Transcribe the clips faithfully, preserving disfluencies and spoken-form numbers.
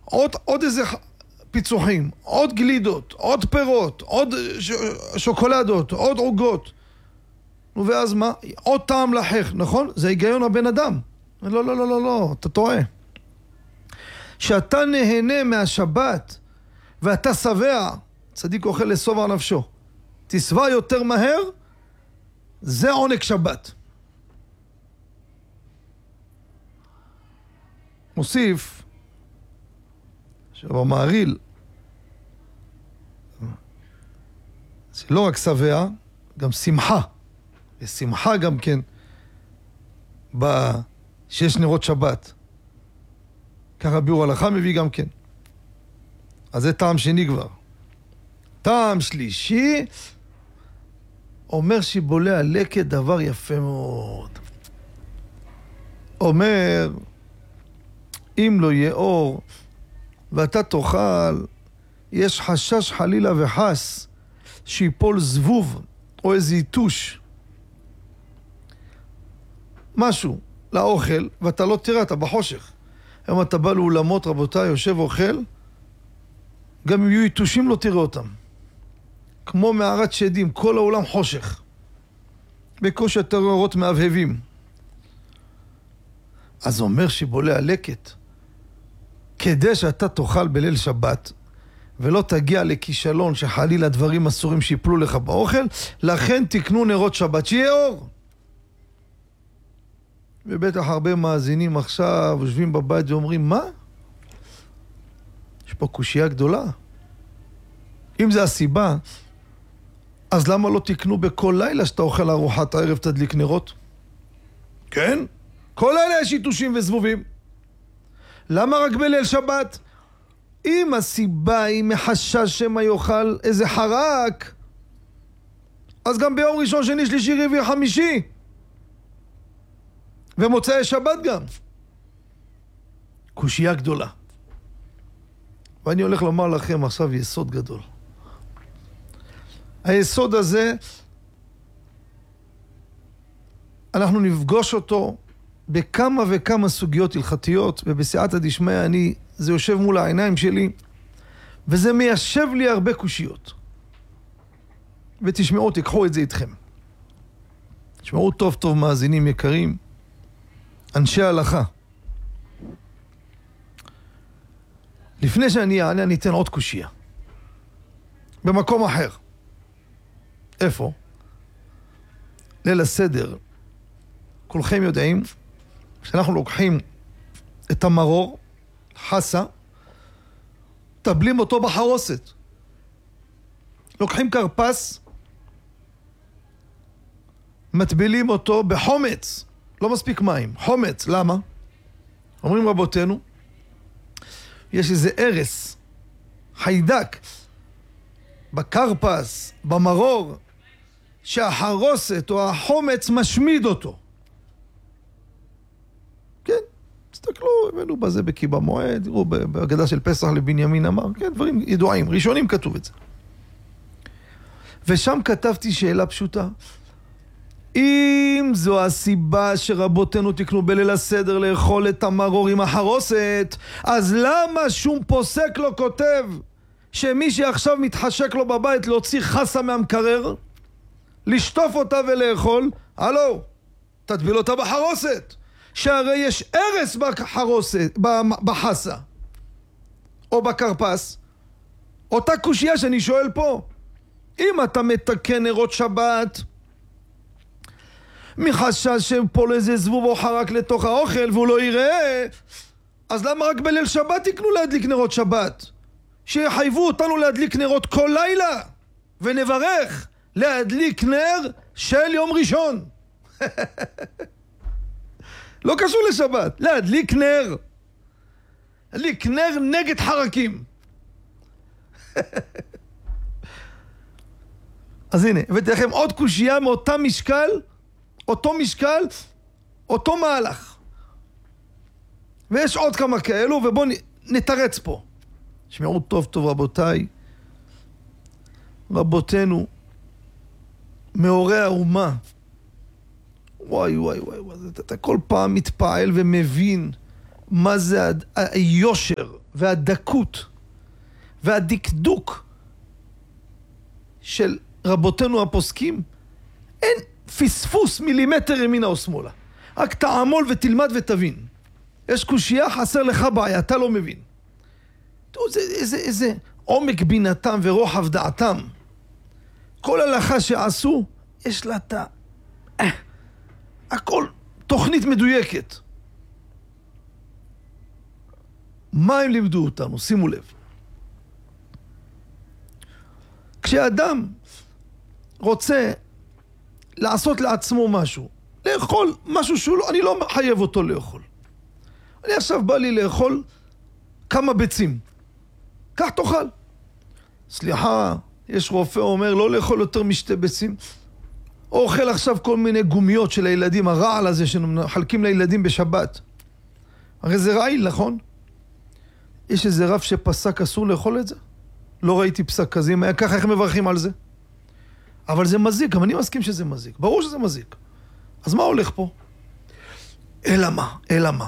עוד, עוד איזה פיצוחים, עוד גלידות, עוד פירות, עוד ש... שוקולדות, עוד עוגות. ואז מה? עוד טעם לחך, נכון? זה היגיון הבן אדם. לא, לא, לא, לא, לא, אתה טועה. שאתה נהנה מהשבת ואתה שבע, צדיק אוכל לשובע נפשו, תשבע יותר מהר, זה עונג שבת. מוסיף שבמעריל זה לא רק שבע, גם שמחה. ושמחה גם כן בשש נרות שבת. ככה ביאור הלכה מביא גם כן. אז זה טעם שני כבר. טעם שלישי, אומר שיבולי הלקט דבר יפה מאוד. אומר, אם לא יהיה אור ואתה תאכל, יש חשש חלילה וחס שיפול זבוב או איזה יתוש, משהו לאוכל, ואתה לא תראה, אתה בחושך. היום אתה בא לאולמות, רבותיי, יושב אוכל, גם אם יהיו יתושים לא תראה אותם. כמו מערת שדים, כל העולם חושך. בקושי אתה רואה אורות מהבהבים. אז אומר שיבולי הלקט, כדי שאתה תאכל בליל שבת, ולא תגיע לכישלון שחלילה דברים אסורים שיפלו לך באוכל, לכן תקנו נרות שבת, שיהיה אור. ובטח הרבה מאזינים עכשיו, יושבים בבית ואומרים, מה? יש פה קושייה גדולה. אם זה הסיבה, אז למה לא תקנו בכל לילה שאתה אוכל ארוחת הערב תדליק נרות? כן? כל לילה יש יתושים וזבובים. למה רק בליל שבת? אם הסיבה היא מחשש שמה יאכל איזה חרק, אז גם ביום ראשון, שני, שלישי, רביעי, חמישי. ומוצאי שבת גם. קושייה גדולה. ואני הולך לומר לכם עכשיו יסוד גדול. היסוד הזה, אנחנו נפגוש אותו בכמה וכמה סוגיות הלכתיות, ובסייעתא דשמיא אני, זה יושב מול העיניים שלי, וזה מיישב לי הרבה קושיות. ותשמעו, תיקחו את זה איתכם. תשמעו טוב טוב מאזינים יקרים, אנשי ההלכה. לפני שאני אענה, אני אתן עוד קושייה. במקום אחר. איפה? ליל הסדר. כולכם יודעים שאנחנו לוקחים את המרור, חסה, טבלים אותו בחרוסת. לוקחים קרפס, מטבילים אותו בחומץ. לא מספיק מים, חומץ. למה? אומרים רבותינו, יש איזה ערס, חיידק, בקרפס, במרור, שהחרוסת או החומץ משמיד אותו. כן, תסתכלו, הבאנו בזה בקי במועד, תראו בהגדה של פסח לבנימין אמר, כן, דברים ידועים, ראשונים כתוב את זה. ושם כתבתי שאלה פשוטה, אם זו הסיבה שרבותינו תקנו בליל הסדר לאכול את המרור עם החרוסת, אז למה שום פוסק לא כותב שמי שעכשיו מתחשק לו בבית להוציא חסה מהמקרר, לשטוף אותה ולאכול, הלו, תטביל אותה בחרוסת, שהרי יש ערס בחרוסת, בחסה או בקרפס. אותה קושייה שאני שואל פה, אם אתה מתקן נרות שבת מחשש שפה לאיזה זבוב או חרק לתוך האוכל והוא לא יראה, אז למה רק בליל שבת יקנו להדליק נרות שבת? שיחייבו אותנו להדליק נרות כל לילה, ונברך להדליק נר של יום ראשון. לא קשור לשבת, להדליק נר, להדליק נר נגד חרקים. אז הנה, הבאתי לכם עוד קושייה מאותה משקל, אותו משקל, אותו מהלך. ויש עוד כמה כאלו, ובואו נתרץ פה. שמעו טוב טוב רבותיי, רבותינו, מאורי האומה, וואי וואי וואי, אתה כל פעם מתפעל ומבין מה זה היושר והדקות והדקדוק של רבותינו הפוסקים, אין פספוס מילימטר ימינה או שמאלה. רק תעמול ותלמד ותבין. יש קושייה, חסר לך בעיה, אתה לא מבין. תראו, זה, איזה, איזה עומק בינתם ורוחב דעתם. כל הלכה שעשו, יש לה את ה... אה, הכל תוכנית מדויקת. מה הם לימדו אותנו? שימו לב. כשאדם רוצה לעשות לעצמו משהו, לאכול משהו שהוא לא, אני לא מחייב אותו לאכול. אני עכשיו בא לי לאכול כמה ביצים. כך תאכל. סליחה, יש רופא אומר לא לאכול יותר משתי ביצים. או אוכל עכשיו כל מיני גומיות של הילדים, הרעל הזה שמחלקים לילדים בשבת. הרי זה רעיל, נכון? יש איזה רב שפסק אסור לאכול את זה? לא ראיתי פסק כזה, אם היה ככה, איך מברכים על זה? אבל זה מזיק, גם אני מסכים שזה מזיק. ברור שזה מזיק. אז מה הולך פה? אלא מה? אלא מה?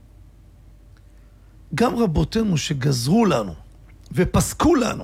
גם רבותינו שגזרו לנו ופסקו לנו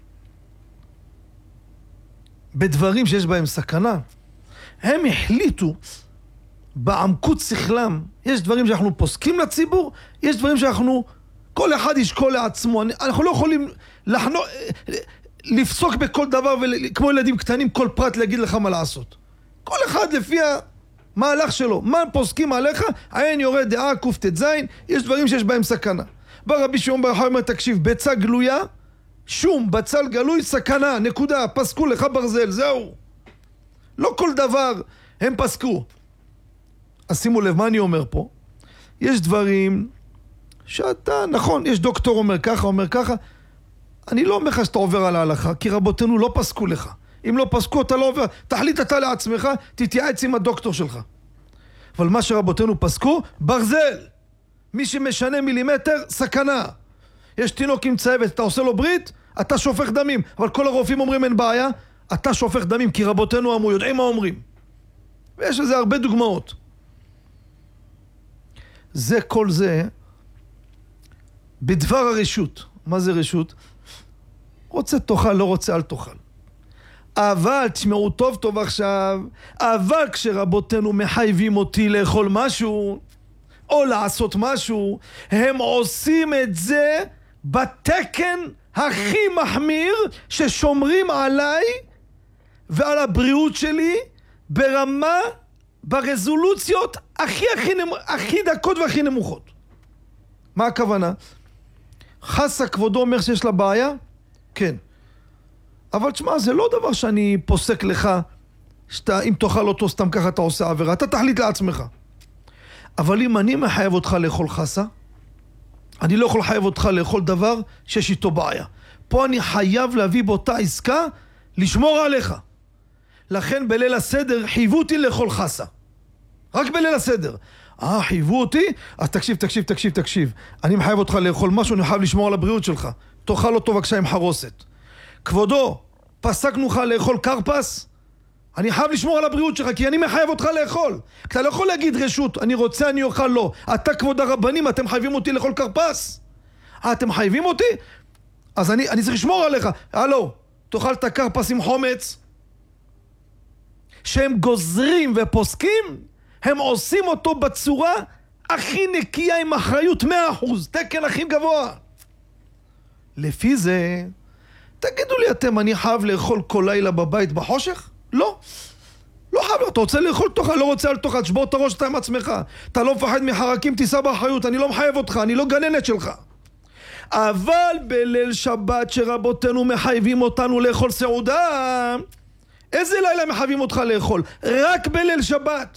בדברים שיש בהם סכנה, הם החליטו בעמקות שכלם, יש דברים שאנחנו פוסקים לציבור, יש דברים שאנחנו, כל אחד ישקול לעצמו, אנחנו לא יכולים לחנו, לפסוק בכל דבר, וכמו ילדים קטנים, כל פרט להגיד לך מה לעשות. כל אחד לפי המהלך שלו, מה פוסקים עליך, עין יורד דעה, קופת זין, יש דברים שיש בהם סכנה. בא רבי שמעון בר יוחאי אומר, תקשיב, ביצה גלויה, שום בצל גלוי, סכנה, נקודה, פסקו לך ברזל, זהו. לא כל דבר הם פסקו. אז שימו לב, מה אני אומר פה? יש דברים שאתה, נכון, יש דוקטור אומר ככה, אומר ככה, אני לא אומר לך שאתה עובר על ההלכה, כי רבותינו לא פסקו לך. אם לא פסקו, אתה לא עובר. תחליט אתה לעצמך, תתייעץ עם הדוקטור שלך. אבל מה שרבותינו פסקו, ברזל. מי שמשנה מילימטר, סכנה. יש תינוק עם צהבת, אתה עושה לו ברית, אתה שופך דמים. אבל כל הרופאים אומרים אין בעיה, אתה שופך דמים, כי רבותינו אמרו, יודעים מה אומרים. ויש לזה הרבה דוגמאות. זה כל זה בדבר הרשות. מה זה רשות? רוצה תאכל, לא רוצה אל תאכל. אבל תשמעו טוב טוב עכשיו, אבל כשרבותינו מחייבים אותי לאכול משהו או לעשות משהו, הם עושים את זה בתקן הכי מחמיר ששומרים עליי ועל הבריאות שלי ברמה, ברזולוציות הכי הכי, נמ... הכי דקות והכי נמוכות. מה הכוונה? חסה כבודו אומר שיש לה בעיה? כן. אבל תשמע, זה לא דבר שאני פוסק לך, שאתה, אם תאכל אותו סתם ככה אתה עושה עבירה, אתה תחליט לעצמך. אבל אם אני מחייב אותך לאכול חסה, אני לא יכול לחייב אותך לאכול דבר שיש איתו בעיה. פה אני חייב להביא באותה עסקה, לשמור עליך. לכן בליל הסדר חייבו אותי לאכול חסה. רק בליל הסדר. אה, חייבו אותי? אז תקשיב, תקשיב, תקשיב, תקשיב. אני מחייב אותך לאכול משהו, אני חייב לשמור על הבריאות שלך. תאכל אותו בבקשה עם חרוסת. כבודו, פסקנו לך לאכול קרפס? אני חייב לשמור על הבריאות שלך, כי אני מחייב אותך לאכול. אתה לא יכול להגיד רשות, אני רוצה, אני אוכל, לא. אתה כבוד הרבנים, אתם חייבים אותי לאכול קרפס? אה, אתם חייבים אותי? אז אני, אני צריך לשמור עליך. הלו, תאכל את הקרפס עם חומץ. שהם גוזרים ופוסקים, הם עושים אותו בצורה הכי נקייה עם אחריות מאה אחוז, תקן הכי גבוה. לפי זה, תגידו לי אתם, אני חייב לאכול כל לילה בבית בחושך? לא. לא חייב, אתה רוצה לאכול תאכל, לא רוצה אל תאכל, תשבור את הראש אתה עם עצמך. אתה לא מפחד מחרקים, תיסע באחריות, אני לא מחייב אותך, אני לא גננת שלך. אבל בליל שבת שרבותינו מחייבים אותנו לאכול סעודה, איזה לילה מחייבים אותך לאכול? רק בליל שבת.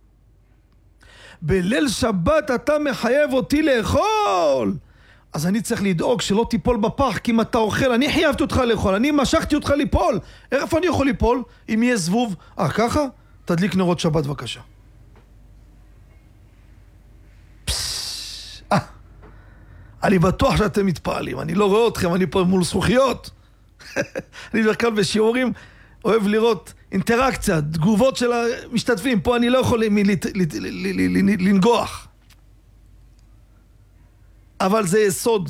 בליל שבת אתה מחייב אותי לאכול. אז אני צריך לדאוג שלא תיפול בפח, כי אם אתה אוכל, אני חייבתי אותך לאכול, אני משכתי אותך ליפול. איפה אני יכול ליפול? אם יהיה זבוב, אה ככה? תדליק נרות שבת בבקשה. פשש, אה, אני בטוח שאתם מתפעלים, אני לא רואה אתכם, אני פה מול זכוכיות. אני בדרך כלל בשיעורים אוהב לראות אינטראקציה, תגובות של המשתתפים, פה אני לא יכול לנגוח. אבל זה יסוד